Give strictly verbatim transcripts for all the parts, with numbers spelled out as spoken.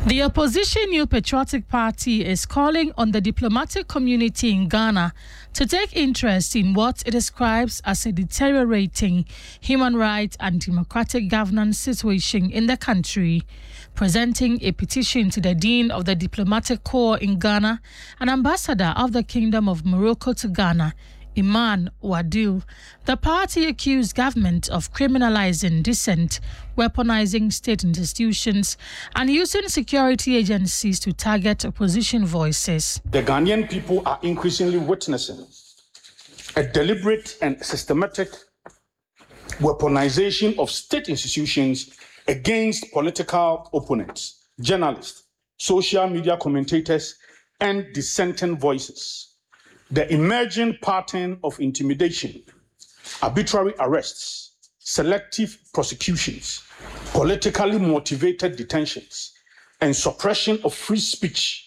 The opposition New Patriotic Party is calling on the diplomatic community in Ghana to take interest in what it describes as a deteriorating human rights and democratic governance situation in the country. Presenting a petition to the Dean of the Diplomatic Corps in Ghana and Ambassador of the Kingdom of Morocco to Ghana, Iman Wadil, the party accused government of criminalizing dissent, weaponizing state institutions, and using security agencies to target opposition voices. The Ghanaian people are increasingly witnessing a deliberate and systematic weaponization of state institutions against political opponents, journalists, social media commentators, and dissenting voices. The emerging pattern of intimidation, arbitrary arrests, selective prosecutions, politically motivated detentions, and suppression of free speech.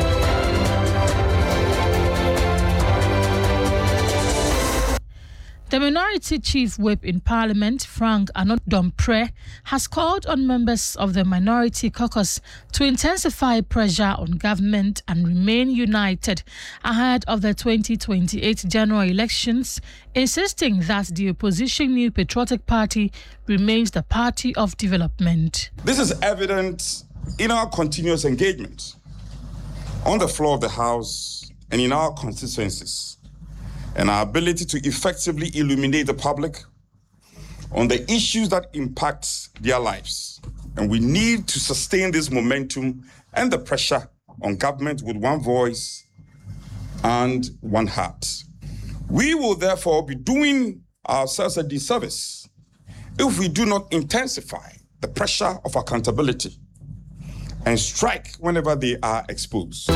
The Minority Chief Whip in Parliament, Frank Anot-Dompre, has called on members of the Minority Caucus to intensify pressure on government and remain united ahead of the twenty twenty-eight general elections, insisting that the opposition New Patriotic Party remains the party of development. This is evident in our continuous engagement on the floor of the House and in our constituencies, and our ability to effectively illuminate the public on the issues that impact their lives. And we need to sustain this momentum and the pressure on government with one voice and one heart. We will therefore be doing ourselves a disservice if we do not intensify the pressure of accountability and strike whenever they are exposed.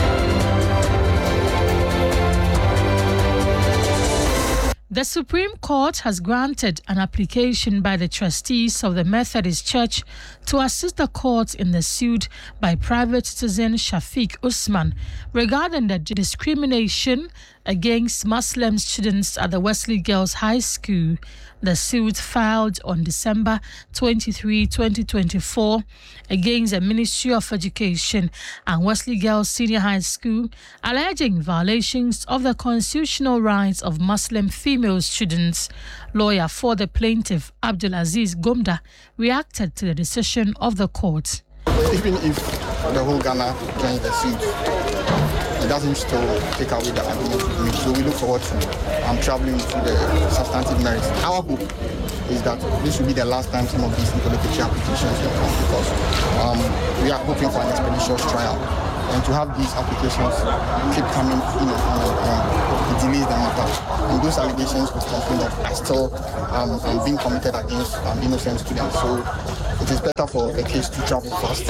The Supreme Court has granted an application by the trustees of the Methodist Church to assist the court in the suit by private citizen Shafiq Usman regarding the discrimination against Muslim students at the Wesley Girls High School. The suit, filed on December twenty-third, twenty twenty-four against the Ministry of Education and Wesley Girls Senior High School, alleging violations of the constitutional rights of Muslim female students. Lawyer for the plaintiff, Abdulaziz Gomda, reacted to the decision of the court. Even if the whole Ghana joins the suit, it doesn't still take away the argument to do it. So we look forward to um, traveling through the substantive merits. Our hope is that this will be the last time some of these equality applications will come, because um, we are hoping for an expeditious trial. And to have these applications keep coming, you know, um, it delays the matter. And those allegations with complaint of are still um, um, being committed against um, innocent students. So it is better for the case to travel fast.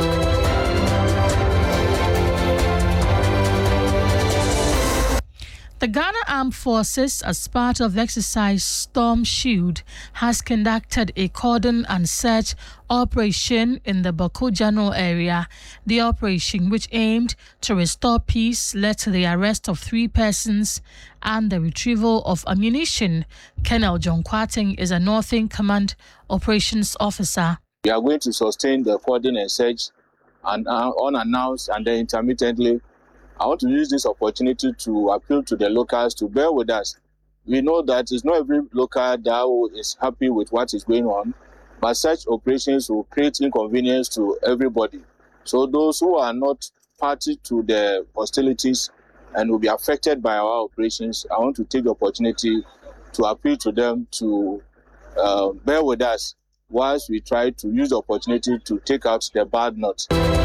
The Ghana Armed Forces, as part of the exercise Storm Shield, has conducted a cordon and search operation in the Bako-Jano area. The operation, which aimed to restore peace, led to the arrest of three persons and the retrieval of ammunition. Colonel John Kwarteng is a Northern Command Operations Officer. We are going to sustain the cordon and search and uh, unannounced and then intermittently. I want to use this opportunity to appeal to the locals to bear with us. We know that it's not every local that is happy with what is going on, but such operations will create inconvenience to everybody. So those who are not party to the hostilities and will be affected by our operations, I want to take the opportunity to appeal to them to uh, bear with us whilst we try to use the opportunity to take out the bad nuts.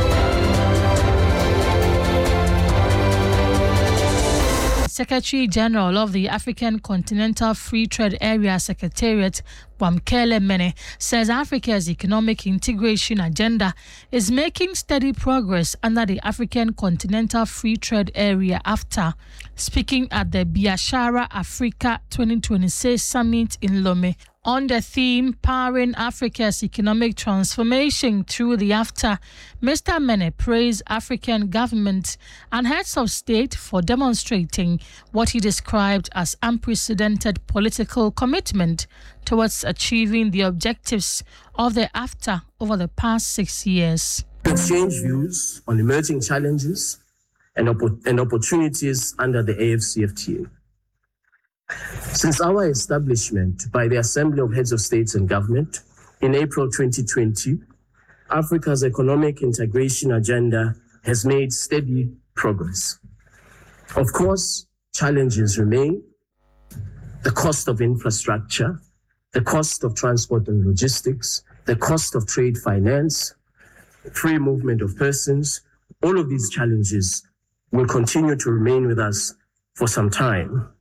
Secretary General of the African Continental Free Trade Area Secretariat, Wamkele Mene, says Africa's economic integration agenda is making steady progress under the African Continental Free Trade Area AfTA. Speaking at the Biashara Africa twenty twenty-six Summit in Lome, on the theme Powering Africa's Economic Transformation through the AfTA, Mister Mene praised African governments and heads of state for demonstrating what he described as unprecedented political commitment towards achieving the objectives of the AfTA over the past six years. to exchange views on emerging challenges and, opp- and opportunities under the A F C F T A. Since our establishment by the Assembly of Heads of States and Government in April twenty twenty, Africa's economic integration agenda has made steady progress. Of course, challenges remain: the cost of infrastructure, the cost of transport and logistics, the cost of trade finance, free movement of persons. All of these challenges will continue to remain with us for some time.